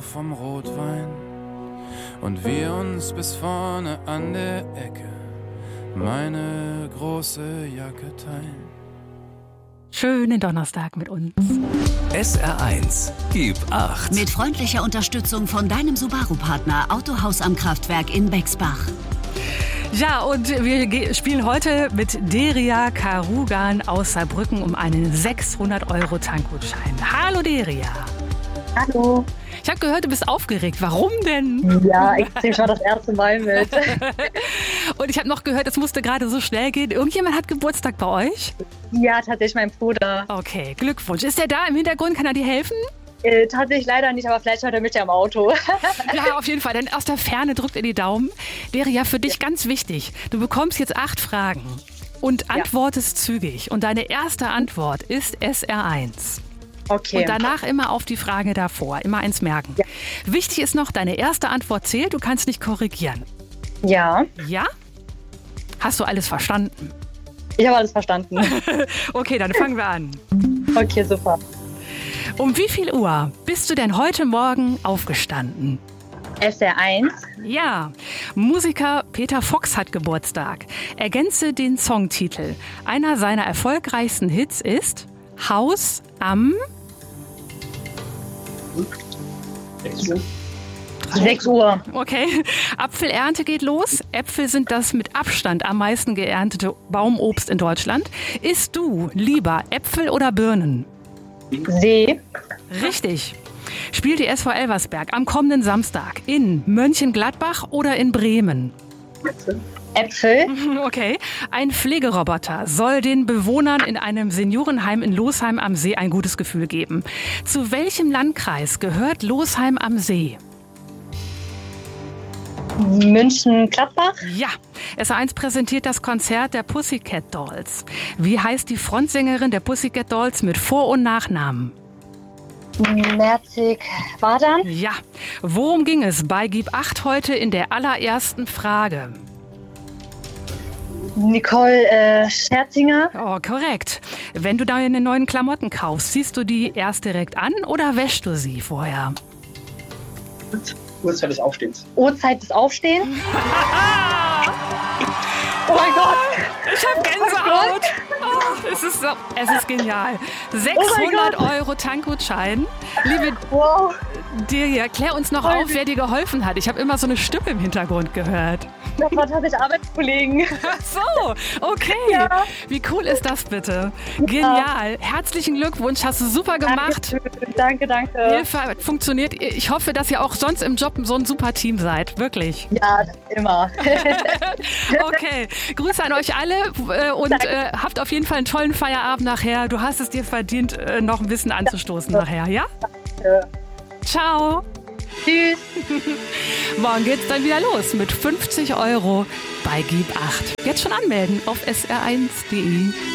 vom Rotwein und wir uns bis vorne an der Ecke meine große Jacke teilen. Schönen Donnerstag mit uns. SR1, gib 8. Mit freundlicher Unterstützung von deinem Subaru-Partner Autohaus am Kraftwerk in Bexbach. Ja, und wir spielen heute mit Deria Karugan aus Saarbrücken um einen 600€ Tankgutschein. Hallo Deria. Hallo. Ich habe gehört, du bist aufgeregt. Warum denn? Ja, ich zähle schon das erste Mal mit. Und ich habe noch gehört, es musste gerade so schnell gehen. Irgendjemand hat Geburtstag bei euch? Ja, tatsächlich mein Bruder. Okay, Glückwunsch. Ist der da im Hintergrund? Kann er dir helfen? Tatsächlich leider nicht, aber vielleicht hört er mich ja im Auto. Ja, auf jeden Fall. Denn aus der Ferne drückt er die Daumen. Wäre ja für dich ganz wichtig. Du bekommst jetzt 8 Fragen und antwortest zügig. Und deine erste Antwort ist SR1. Okay. Und danach immer auf die Frage davor. Immer eins merken. Ja. Wichtig ist noch, deine erste Antwort zählt. Du kannst nicht korrigieren. Ja. Ja? Hast du alles verstanden? Ich habe alles verstanden. Okay, dann fangen wir an. Okay, super. Um wie viel Uhr bist du denn heute Morgen aufgestanden? SR1. Ja, Musiker Peter Fox hat Geburtstag. Ergänze den Songtitel. Einer seiner erfolgreichsten Hits ist Haus am 6 Uhr. Okay, Apfelernte geht los. Äpfel sind das mit Abstand am meisten geerntete Baumobst in Deutschland. Isst du lieber Äpfel oder Birnen? See. Richtig. Spielt die SV Elversberg am kommenden Samstag in Mönchengladbach oder in Bremen? Äpfel. Okay. Ein Pflegeroboter soll den Bewohnern in einem Seniorenheim in Losheim am See ein gutes Gefühl geben. Zu welchem Landkreis gehört Losheim am See? München-Gladbach. Ja, SR1 präsentiert das Konzert der Pussycat Dolls. Wie heißt die Frontsängerin der Pussycat Dolls mit Vor- und Nachnamen? Merzig. Wadern. Ja, worum ging es bei Gib 8 heute in der allerersten Frage? Nicole Scherzinger. Oh, korrekt. Wenn du deine neuen Klamotten kaufst, ziehst du die erst direkt an oder wäschst du sie vorher? Uhrzeit des Aufstehens. Uhrzeit des Aufstehens. Oh mein Gott. Ich habe Gänsehaut. Oh, es ist genial. 600€ Tankgutschein. Liebe Deria, klär uns noch auf, wer dir geholfen hat. Ich habe immer so eine Stimme im Hintergrund gehört. Das war tatsächlich Arbeitskollegen. Ach so, okay. Ja. Wie cool ist das bitte? Genial. Herzlichen Glückwunsch, hast du super gemacht. Danke. Hilfe funktioniert. Ich hoffe, dass ihr auch sonst im Job so ein super Team seid. Wirklich. Ja, immer. Okay, Grüße an euch alle und habt auf jeden Fall einen tollen Feierabend nachher. Du hast es dir verdient, noch ein bisschen anzustoßen nachher, ja? Danke. Ciao. Tschüss. Morgen geht's dann wieder los mit 50€ bei Gib 8. Jetzt schon anmelden auf sr1.de.